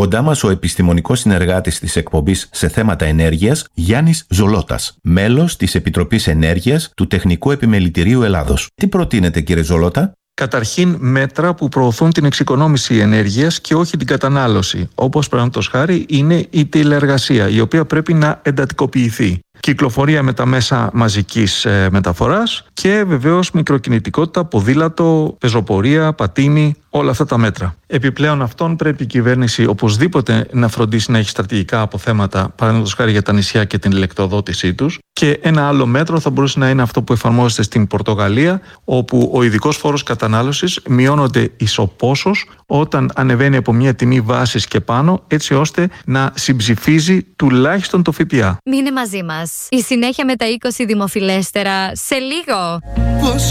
Κοντά μας ο επιστημονικός συνεργάτης της εκπομπής σε θέματα ενέργειας, Γιάννης Ζολώτας, μέλος της Επιτροπής Ενέργειας του Τεχνικού Επιμελητηρίου Ελλάδος. Τι προτείνετε, κύριε Ζολώτα? Καταρχήν, μέτρα που προωθούν την εξοικονόμηση ενέργειας και όχι την κατανάλωση. Όπως παραδείγματος χάρη είναι η τηλεεργασία, η οποία πρέπει να εντατικοποιηθεί. Κυκλοφορία με τα μέσα μαζικής μεταφοράς και βεβαίως μικροκινητικότητα, ποδήλατο, πεζοπορία, πατίνι, όλα αυτά τα μέτρα. Επιπλέον αυτών πρέπει η κυβέρνηση οπωσδήποτε να φροντίσει να έχει στρατηγικά αποθέματα, παραδείγματος χάρη για τα νησιά και την ηλεκτροδότησή τους. Και ένα άλλο μέτρο θα μπορούσε να είναι αυτό που εφαρμόζεται στην Πορτογαλία, όπου ο ειδικός φόρος κατανάλωσης μειώνονται ισοπόσως όταν ανεβαίνει από μια τιμή βάσης και πάνω, έτσι ώστε να συμψηφίζει τουλάχιστον το ΦΠΑ. Μείνε μαζί μας. Η συνέχεια με τα 20 δημοφιλέστερα σε λίγο.